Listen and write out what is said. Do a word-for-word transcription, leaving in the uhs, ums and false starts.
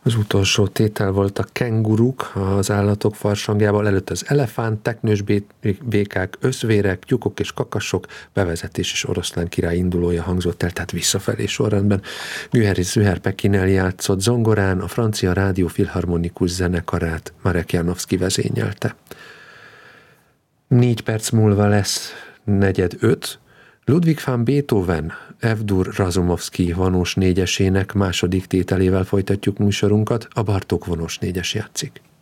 Az utolsó tétel volt a kenguruk az állatok farsangjával, előtt az elefánt, teknős békák, összvérek, tyúkok és kakasok, bevezetés és oroszlán király indulója hangzott el, tehát visszafelé sorrendben. Güher és Züher Pekinel játszott zongorán, a francia rádió filharmonikus zenekarát Marek Janowski vezényelte. Négy perc múlva lesz negyed öt. Ludwig van Beethoven F-dur Razumovsky vonós négyesének második tételével folytatjuk műsorunkat, a Bartók vonós négyes játszik.